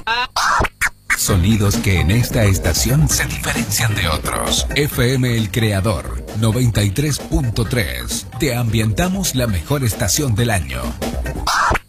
Sonidos que en esta estación se diferencian de otros. FM El Creador 93.3. Te ambientamos la mejor estación del año.